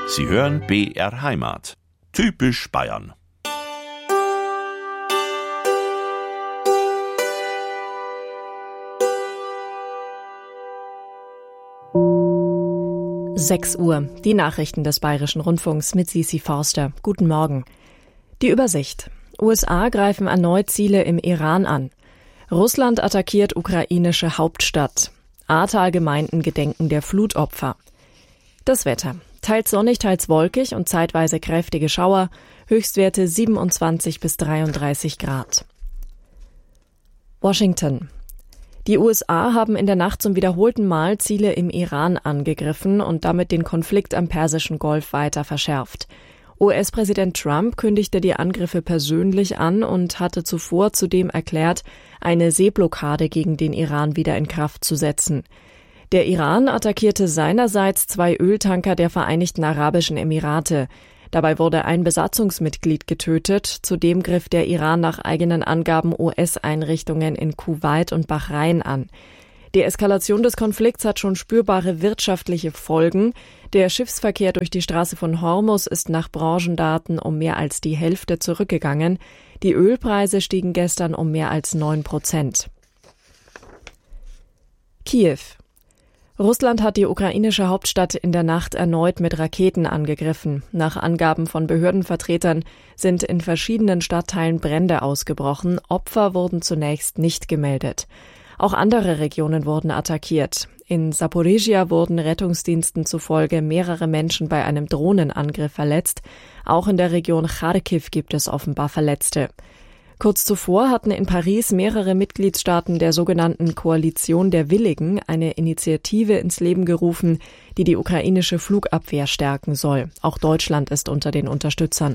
Sie hören BR Heimat. Typisch Bayern. Sechs Uhr. Die Nachrichten des Bayerischen Rundfunks mit Sisi Forster. Guten Morgen. Die Übersicht. USA greifen erneut Ziele im Iran an. Russland attackiert ukrainische Hauptstadt. Ahrtal-Gemeinden gedenken der Flutopfer. Das Wetter. Teils sonnig, teils wolkig und zeitweise kräftige Schauer. Höchstwerte 27 bis 33 Grad. Washington. Die USA haben in der Nacht zum wiederholten Mal Ziele im Iran angegriffen und damit den Konflikt am Persischen Golf weiter verschärft. US-Präsident Trump kündigte die Angriffe persönlich an und hatte zuvor zudem erklärt, eine Seeblockade gegen den Iran wieder in Kraft zu setzen. Der Iran attackierte seinerseits 2 Öltanker der Vereinigten Arabischen Emirate. Dabei wurde ein Besatzungsmitglied getötet. Zudem griff der Iran nach eigenen Angaben US-Einrichtungen in Kuwait und Bahrain an. Die Eskalation des Konflikts hat schon spürbare wirtschaftliche Folgen. Der Schiffsverkehr durch die Straße von Hormuz ist nach Branchendaten um mehr als die Hälfte zurückgegangen. Die Ölpreise stiegen gestern um mehr als 9%. Kiew. Russland hat die ukrainische Hauptstadt in der Nacht erneut mit Raketen angegriffen. Nach Angaben von Behördenvertretern sind in verschiedenen Stadtteilen Brände ausgebrochen. Opfer wurden zunächst nicht gemeldet. Auch andere Regionen wurden attackiert. In Saporizhia wurden Rettungsdiensten zufolge mehrere Menschen bei einem Drohnenangriff verletzt. Auch in der Region Charkiw gibt es offenbar Verletzte. Kurz zuvor hatten in Paris mehrere Mitgliedstaaten der sogenannten Koalition der Willigen eine Initiative ins Leben gerufen, die die ukrainische Flugabwehr stärken soll. Auch Deutschland ist unter den Unterstützern.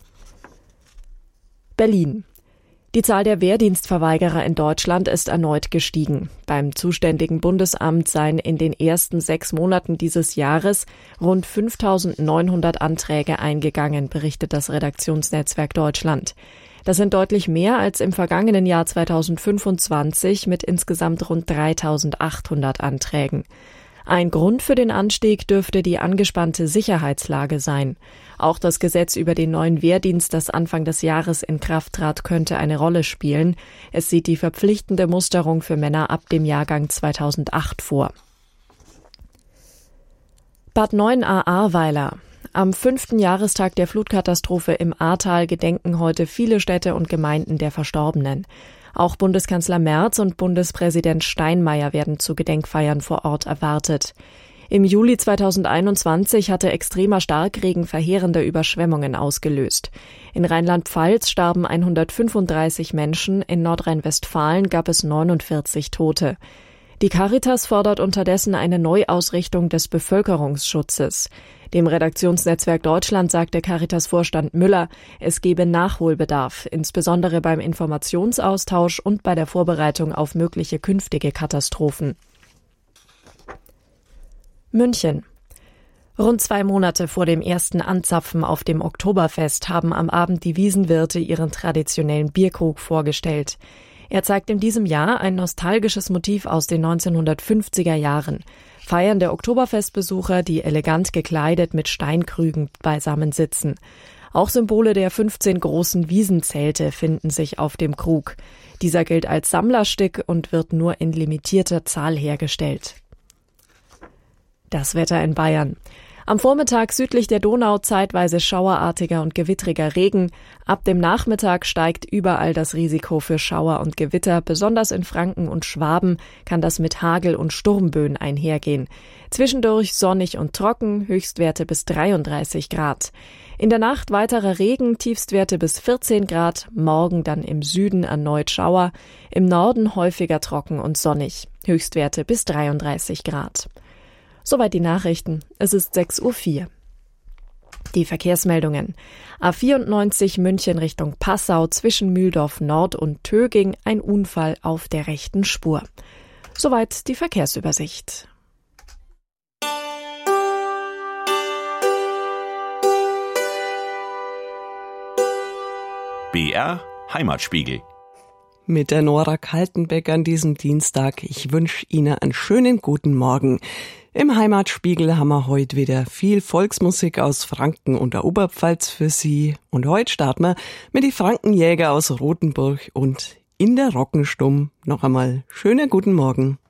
Berlin. Die Zahl der Wehrdienstverweigerer in Deutschland ist erneut gestiegen. Beim zuständigen Bundesamt seien in den ersten 6 Monaten dieses Jahres rund 5.900 Anträge eingegangen, berichtet das Redaktionsnetzwerk Deutschland. Das sind deutlich mehr als im vergangenen Jahr 2025 mit insgesamt rund 3.800 Anträgen. Ein Grund für den Anstieg dürfte die angespannte Sicherheitslage sein. Auch das Gesetz über den neuen Wehrdienst, das Anfang des Jahres in Kraft trat, könnte eine Rolle spielen. Es sieht die verpflichtende Musterung für Männer ab dem Jahrgang 2008 vor. Bad Neuenahr-Ahrweiler. Am 5. Jahrestag der Flutkatastrophe im Ahrtal gedenken heute viele Städte und Gemeinden der Verstorbenen. Auch Bundeskanzler Merz und Bundespräsident Steinmeier werden zu Gedenkfeiern vor Ort erwartet. Im Juli 2021 hatte extremer Starkregen verheerende Überschwemmungen ausgelöst. In Rheinland-Pfalz starben 135 Menschen, in Nordrhein-Westfalen gab es 49 Tote. Die Caritas fordert unterdessen eine Neuausrichtung des Bevölkerungsschutzes. Dem Redaktionsnetzwerk Deutschland sagte Caritas-Vorstand Müller, es gebe Nachholbedarf, insbesondere beim Informationsaustausch und bei der Vorbereitung auf mögliche künftige Katastrophen. München. Rund 2 Monate vor dem ersten Anzapfen auf dem Oktoberfest haben am Abend die Wiesenwirte ihren traditionellen Bierkrug vorgestellt. Er zeigt in diesem Jahr ein nostalgisches Motiv aus den 1950er Jahren. Feiern der Oktoberfestbesucher, die elegant gekleidet mit Steinkrügen beisammen sitzen. Auch Symbole der 15 großen Wiesenzelte finden sich auf dem Krug. Dieser gilt als Sammlerstück und wird nur in limitierter Zahl hergestellt. Das Wetter in Bayern. Am Vormittag südlich der Donau zeitweise schauerartiger und gewittriger Regen. Ab dem Nachmittag steigt überall das Risiko für Schauer und Gewitter. Besonders in Franken und Schwaben kann das mit Hagel und Sturmböen einhergehen. Zwischendurch sonnig und trocken, Höchstwerte bis 33 Grad. In der Nacht weiterer Regen, Tiefstwerte bis 14 Grad. Morgen dann im Süden erneut Schauer. Im Norden häufiger trocken und sonnig. Höchstwerte bis 33 Grad. Soweit die Nachrichten. Es ist 6:04 Uhr. Die Verkehrsmeldungen. A94 München Richtung Passau zwischen Mühldorf Nord und Töging, ein Unfall auf der rechten Spur. Soweit die Verkehrsübersicht. BR Heimatspiegel. Mit der Nora Kaltenbeck an diesem Dienstag. Ich wünsche Ihnen einen schönen guten Morgen. Im Heimatspiegel haben wir heute wieder viel Volksmusik aus Franken und der Oberpfalz für Sie. Und heute starten wir mit die Frankenjäger aus Rothenburg und in der Rockenstumm. Noch einmal schönen guten Morgen.